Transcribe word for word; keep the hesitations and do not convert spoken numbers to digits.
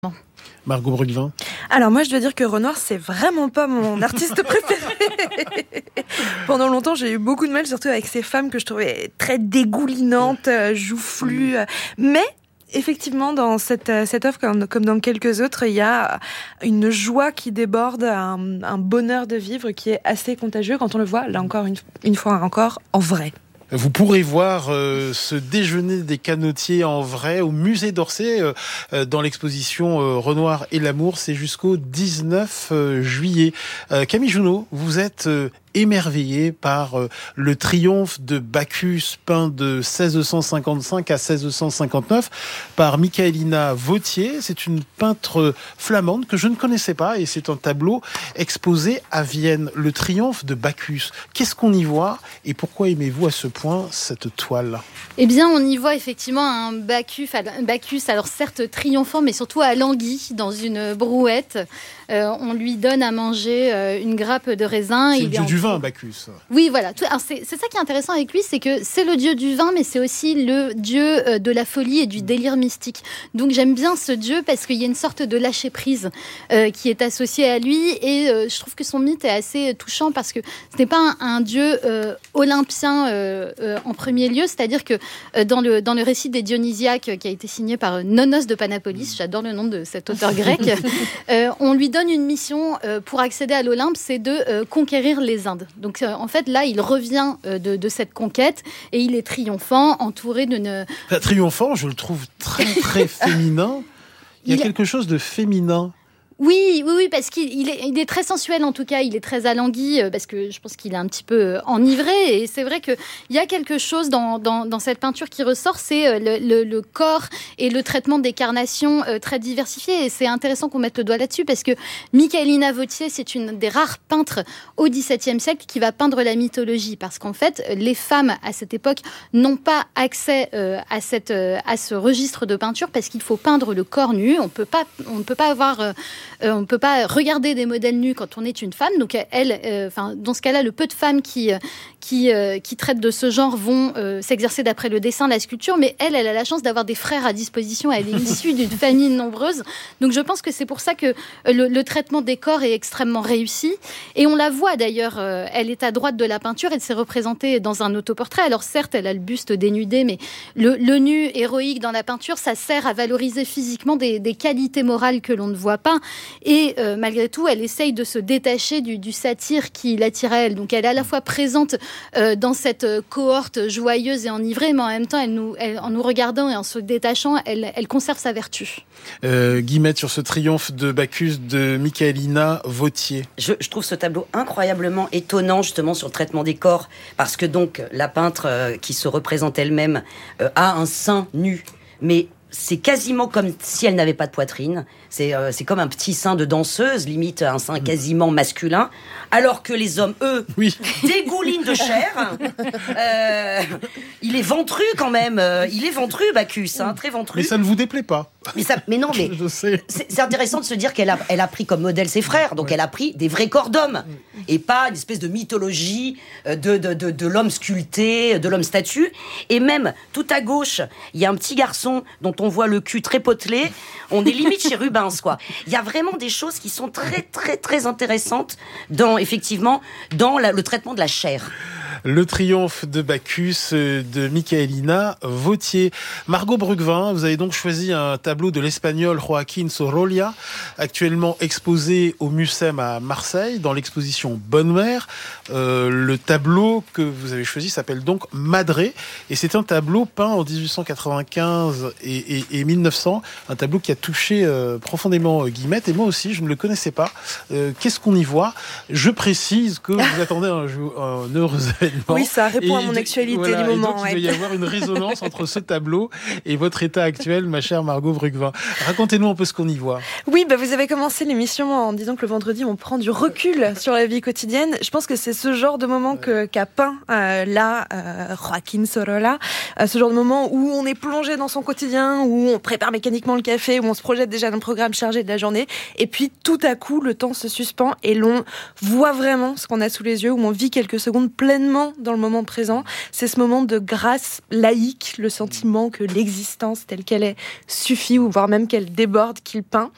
Margot Brugvin. Alors moi je dois dire que Renoir c'est vraiment pas mon artiste préféré. Pendant longtemps j'ai eu beaucoup de mal, surtout avec ces femmes que je trouvais très dégoulinantes, joufflues, mais effectivement, dans cette, cette œuvre, comme, comme dans quelques autres, il y a une joie qui déborde, un, un bonheur de vivre qui est assez contagieux quand on le voit, là encore, une, une fois encore, en vrai. Vous pourrez voir euh, ce déjeuner des canotiers en vrai au musée d'Orsay euh, dans l'exposition euh, Renoir et l'amour. C'est jusqu'au dix-neuf euh, juillet. Euh, Camille Junot, vous êtes euh, émerveillé par euh, le triomphe de Bacchus peint de seize cent cinquante-cinq à seize cent cinquante-neuf par Michaelina Vauthier. C'est une peintre flamande que je ne connaissais pas et c'est un tableau exposé à Vienne. Le triomphe de Bacchus. Qu'est-ce qu'on y voit et pourquoi aimez-vous à ce point cette toile? Eh bien, on y voit effectivement un Bacchus, Bacchus alors certes triomphant, mais surtout alangui dans une brouette. Euh, on lui donne à manger euh, une grappe de raisin. C'est il le dieu en... du vin, Bacchus. Oui, voilà. Alors, c'est, c'est ça qui est intéressant avec lui, c'est que c'est le dieu du vin, mais c'est aussi le dieu euh, de la folie et du délire mystique. Donc j'aime bien ce dieu parce qu'il y a une sorte de lâcher-prise euh, qui est associée à lui. Et euh, je trouve que son mythe est assez touchant parce que ce n'est pas un, un dieu euh, olympien euh, euh, en premier lieu. C'est-à-dire que euh, dans, le, dans le récit des Dionysiaques euh, qui a été signé par Nonos de Panapolis, j'adore le nom de cet auteur grec, euh, on lui donne une mission euh, pour accéder à l'Olympe, c'est de euh, conquérir les Indes. Donc euh, en fait là il revient euh, de, de cette conquête et il est triomphant, entouré d'une... Enfin, triomphant, je le trouve très très féminin. Il y a il... quelque chose de féminin. Oui, oui, oui, parce qu'il il est, il est très sensuel en tout cas, il est très alangui, parce que je pense qu'il est un petit peu enivré, et c'est vrai qu'il y a quelque chose dans, dans, dans cette peinture qui ressort, c'est le, le, le corps et le traitement des carnations euh, très diversifié, et c'est intéressant qu'on mette le doigt là-dessus, parce que Michaelina Vauthier, c'est une des rares peintres au dix-septième siècle qui va peindre la mythologie, parce qu'en fait, les femmes à cette époque n'ont pas accès euh, à, cette, euh, à ce registre de peinture, parce qu'il faut peindre le corps nu, on peut pas, on ne peut pas avoir... Euh, Euh, on ne peut pas regarder des modèles nus quand on est une femme. Donc, elle, euh, enfin, dans ce cas-là, le peu de femmes qui, qui, euh, qui traitent de ce genre vont euh, s'exercer d'après le dessin, la sculpture. Mais elle, elle a la chance d'avoir des frères à disposition. Elle est issue d'une famille nombreuse. Donc, je pense que c'est pour ça que le, le traitement des corps est extrêmement réussi. Et on la voit d'ailleurs. Euh, elle est à droite de la peinture. Elle s'est représentée dans un autoportrait. Alors, certes, elle a le buste dénudé, mais le, le nu héroïque dans la peinture, ça sert à valoriser physiquement des, des qualités morales que l'on ne voit pas. Et euh, malgré tout, elle essaye de se détacher du, du satyre qui l'attire à elle. Donc elle est à la fois présente euh, dans cette cohorte joyeuse et enivrée, mais en même temps, elle nous, elle, en nous regardant et en se détachant, elle, elle conserve sa vertu. Euh, Guillemette, sur ce triomphe de Bacchus de Michaelina Vauthier. Je, je trouve ce tableau incroyablement étonnant justement sur le traitement des corps, parce que donc la peintre euh, qui se représente elle-même euh, a un sein nu, mais c'est quasiment comme si elle n'avait pas de poitrine. C'est, euh, c'est comme un petit sein de danseuse, limite un sein quasiment masculin. Alors que les hommes, eux, oui. dégoulinent de chair. Euh, il est ventru quand même. Euh, il est ventru, Bacchus, hein, très ventru. Mais ça ne vous déplaît pas? Mais, ça, mais non, mais Je sais. C'est, c'est intéressant de se dire qu'elle a, elle a pris comme modèle ses frères. Donc ouais. Elle a pris des vrais corps d'hommes. Et pas une espèce de mythologie de, de, de, de l'homme sculpté, de l'homme statue. Et même, tout à gauche, il y a un petit garçon dont on voit le cul très potelé. On est limite chez Rubens, quoi. Il y a vraiment des choses qui sont très, très, très intéressantes dans, effectivement, dans la, le traitement de la chair. Le triomphe de Bacchus de Michaelina Vauthier. Margot Brugvin, vous avez donc choisi un tableau de l'espagnol Joaquín Sorolla, actuellement exposé au Mucem à Marseille, dans l'exposition Bonne Mère. Euh, le tableau que vous avez choisi s'appelle donc Madré, et c'est un tableau peint en dix-huit cent quatre-vingt-quinze et, et, et mille neuf cents, un tableau qui a touché euh, profondément Guillemette, et moi aussi, je ne le connaissais pas. Euh, qu'est-ce qu'on y voit? Je précise que vous attendez un, un heureux événement. Oui, ça répond et à mon actualité voilà, du moment. Et donc, ouais. il doit y avoir une résonance entre ce tableau et votre état actuel, ma chère Margot Brugvin. Racontez-nous un peu ce qu'on y voit. Oui, bah vous avez commencé l'émission en disant que le vendredi, on prend du recul sur la vie quotidienne. Je pense que c'est ce genre de moment que, qu'a peint euh, là euh, Joaquín Sorolla. Euh, ce genre de moment où on est plongé dans son quotidien, où on prépare mécaniquement le café, où on se projette déjà dans le programme chargé de la journée. Et puis, tout à coup, le temps se suspend et l'on voit vraiment ce qu'on a sous les yeux, où on vit quelques secondes pleinement dans le moment présent. C'est ce moment de grâce laïque, le sentiment que l'existence telle qu'elle est suffit, ou voire même qu'elle déborde, qu'il peint.